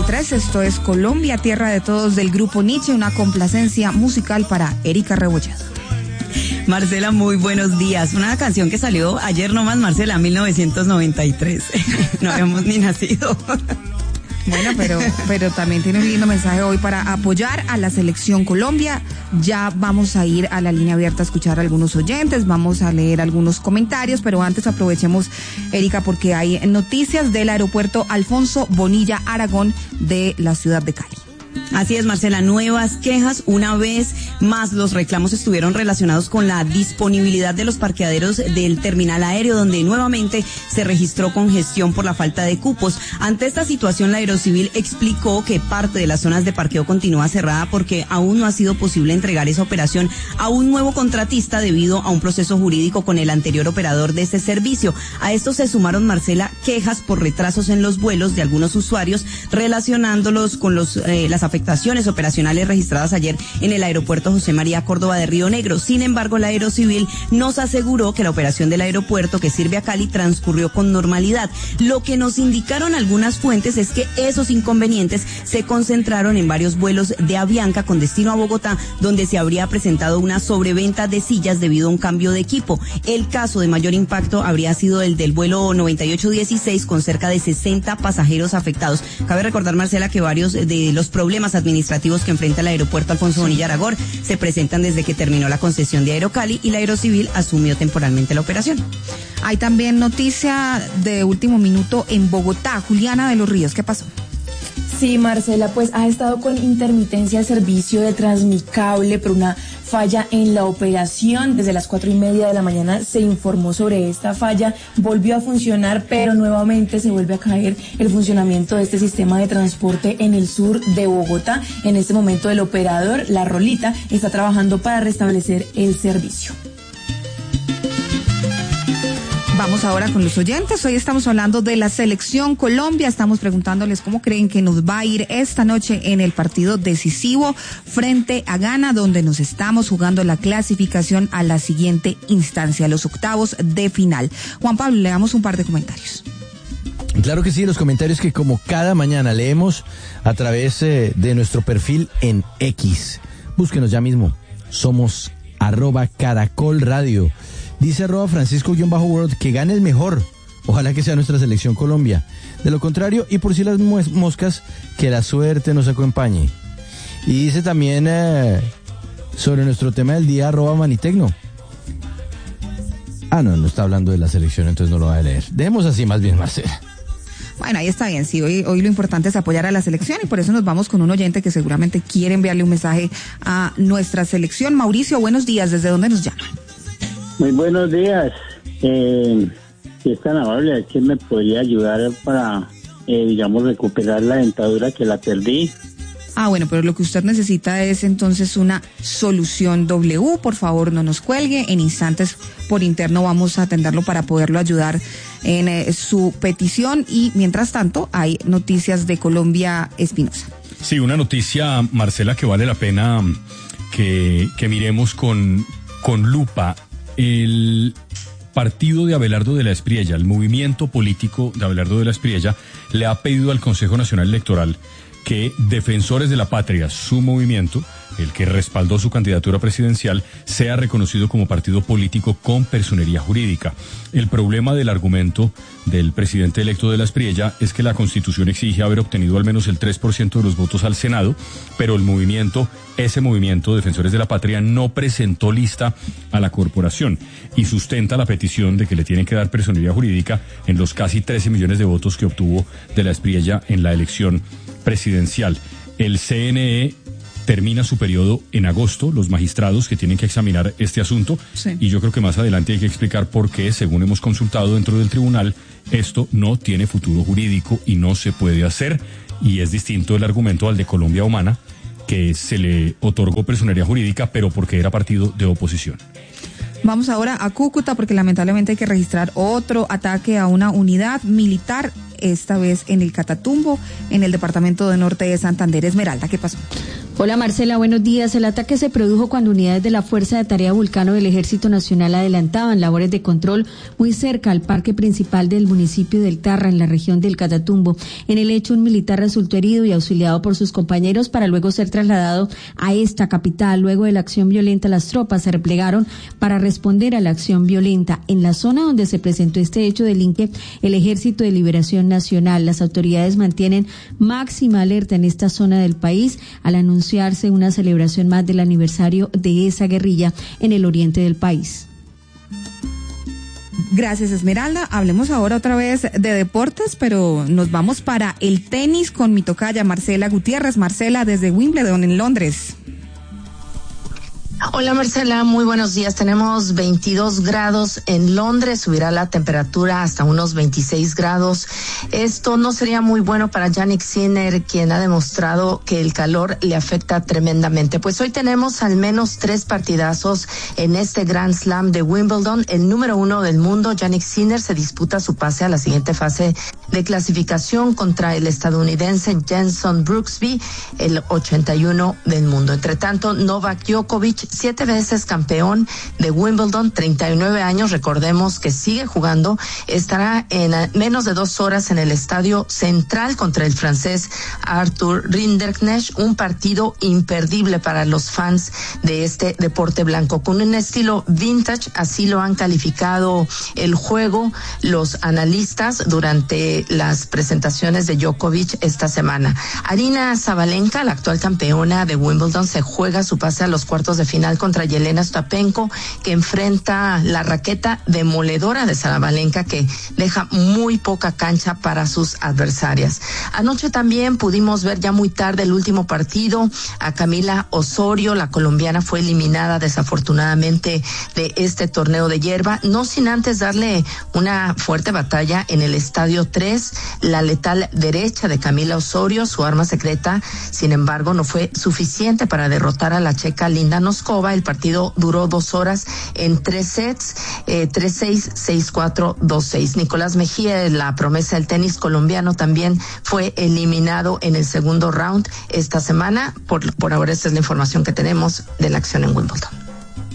7:23, esto es Colombia, tierra de todos del grupo Nietzsche, una complacencia musical para Erika Rebolledo. Marcela, muy buenos días. Una canción que salió ayer nomás, Marcela, 1993. No habíamos ni nacido. Bueno, pero también tiene un lindo mensaje hoy para apoyar a la selección Colombia. Ya vamos a ir a la línea abierta a escuchar a algunos oyentes, vamos a leer algunos comentarios, pero antes aprovechemos, Erika, porque hay noticias del aeropuerto Alfonso Bonilla Aragón de la ciudad de Cali. Así es, Marcela, nuevas quejas. Una vez más, los reclamos estuvieron relacionados con la disponibilidad de los parqueaderos del terminal aéreo, donde nuevamente se registró congestión por la falta de cupos. Ante esta situación, la Aerocivil explicó que parte de las zonas de parqueo continúa cerrada porque aún no ha sido posible entregar esa operación a un nuevo contratista debido a un proceso jurídico con el anterior operador de este servicio. A esto se sumaron, Marcela, quejas por retrasos en los vuelos de algunos usuarios relacionándolos con las afectaciones operacionales registradas ayer en el aeropuerto José María Córdoba de Río Negro. Sin embargo, la Aerocivil nos aseguró que la operación del aeropuerto que sirve a Cali transcurrió con normalidad. Lo que nos indicaron algunas fuentes es que esos inconvenientes se concentraron en varios vuelos de Avianca con destino a Bogotá, donde se habría presentado una sobreventa de sillas debido a un cambio de equipo. El caso de mayor impacto habría sido el del vuelo 9816 con cerca de 60 pasajeros afectados. Cabe recordar, Marcela, que varios de los problemas administrativos que enfrenta el aeropuerto Alfonso Bonilla Aragón se presentan desde que terminó la concesión de Aerocali y la Aerocivil asumió temporalmente la operación. Hay también noticia de último minuto en Bogotá. Juliana de los Ríos, ¿qué pasó? Sí, Marcela, pues ha estado con intermitencia el servicio de Transmicable por una falla en la operación. Desde las 4:30 de la mañana se informó sobre esta falla, volvió a funcionar, pero nuevamente se vuelve a caer el funcionamiento de este sistema de transporte en el sur de Bogotá. En este momento el operador, La Rolita, está trabajando para restablecer el servicio. Vamos ahora con los oyentes. Hoy estamos hablando de la selección Colombia. Estamos preguntándoles cómo creen que nos va a ir esta noche en el partido decisivo frente a Ghana, donde nos estamos jugando la clasificación a la siguiente instancia, los octavos de final. Juan Pablo, le damos un par de comentarios. Claro que sí, los comentarios que como cada mañana leemos a través de nuestro perfil en X. Búsquenos ya mismo. Somos @Caracol Radio. Dice @Francisco_World que gane el mejor. Ojalá que sea nuestra selección Colombia. De lo contrario, y por si las moscas, que la suerte nos acompañe. Y dice también sobre nuestro tema del día @Manitecno. No está hablando de la selección, entonces no lo va a leer. Dejemos así más bien, Marcela. Bueno, ahí está bien, sí, hoy lo importante es apoyar a la selección y por eso nos vamos con un oyente que seguramente quiere enviarle un mensaje a nuestra selección. Mauricio, buenos días, ¿desde dónde nos llama? Muy buenos días. Si es tan amable, ¿quién me podría ayudar para, recuperar la dentadura que la perdí? Bueno, pero lo que usted necesita es entonces una solución W. Por favor, no nos cuelgue. En instantes por interno vamos a atenderlo para poderlo ayudar en su petición. Y mientras tanto, hay noticias de Colombia, Espinosa. Sí, una noticia, Marcela, que vale la pena que miremos con lupa. El partido de Abelardo de la Espriella, el movimiento político de Abelardo de la Espriella, le ha pedido al Consejo Nacional Electoral que Defensores de la Patria, su movimiento, el que respaldó su candidatura presidencial, sea reconocido como partido político con personería jurídica. El problema del argumento del presidente electo de la Espriella es que la Constitución exige haber obtenido al menos el 3% de los votos al Senado, pero ese movimiento Defensores de la Patria no presentó lista a la corporación y sustenta la petición de que le tienen que dar personería jurídica en los casi 13 millones de votos que obtuvo de la Espriella en la elección presidencial. El CNE termina su periodo en agosto, los magistrados que tienen que examinar este asunto, sí. Y yo creo que más adelante hay que explicar por qué, según hemos consultado dentro del tribunal, esto no tiene futuro jurídico y no se puede hacer, y es distinto el argumento al de Colombia Humana, que se le otorgó personería jurídica, pero porque era partido de oposición. Vamos ahora a Cúcuta porque lamentablemente hay que registrar otro ataque a una unidad militar, esta vez en el Catatumbo, en el departamento de Norte de Santander. Esmeralda, ¿qué pasó? Hola Marcela, buenos días. El ataque se produjo cuando unidades de la Fuerza de Tarea Vulcano del Ejército Nacional adelantaban labores de control muy cerca al parque principal del municipio del Tarra, en la región del Catatumbo. En el hecho, un militar resultó herido y auxiliado por sus compañeros para luego ser trasladado a esta capital. Luego de la acción violenta, las tropas se replegaron para responder a la acción violenta. En la zona donde se presentó este hecho delinque el Ejército de Liberación Nacional. Las autoridades mantienen máxima alerta en esta zona del país al anunciarse una celebración más del aniversario de esa guerrilla en el oriente del país. Gracias, Esmeralda. Hablemos ahora otra vez de deportes, pero nos vamos para el tenis con mi tocaya Marcela Gutiérrez. Marcela, desde Wimbledon, en Londres. Hola Marcela, muy buenos días. Tenemos 22 grados en Londres, subirá la temperatura hasta unos 26 grados. Esto no sería muy bueno para Jannik Sinner, quien ha demostrado que el calor le afecta tremendamente. Pues hoy tenemos al menos 3 partidazos en este Grand Slam de Wimbledon. El número 1 del mundo, Jannik Sinner, se disputa su pase a la siguiente fase de clasificación contra el estadounidense Jenson Brooksby, el 81 del mundo. Entre tanto, Novak Djokovic, 7 veces campeón de Wimbledon, 39 años, recordemos que sigue jugando, estará en menos de 2 horas en el Estadio Central contra el francés Arthur Rinderknecht, un partido imperdible para los fans de este deporte blanco, con un estilo vintage, así lo han calificado el juego los analistas durante las presentaciones de Djokovic esta semana. Aryna Sabalenka, la actual campeona de Wimbledon, se juega su pase a los cuartos de final contra Yelena Ostapenko, que enfrenta la raqueta demoledora de Sabalenka, que deja muy poca cancha para sus adversarias. Anoche también pudimos ver ya muy tarde el último partido a Camila Osorio. La colombiana fue eliminada desafortunadamente de este torneo de hierba, no sin antes darle una fuerte batalla en el Estadio 3. La letal derecha de Camila Osorio, su arma secreta, sin embargo, no fue suficiente para derrotar a la checa Linda Noskova. El partido duró 2 horas en 3 sets, 3-6, 6-4, 2-6. Nicolás Mejía, la promesa del tenis colombiano, también fue eliminado en el segundo round esta semana. Por ahora esta es la información que tenemos de la acción en Wimbledon.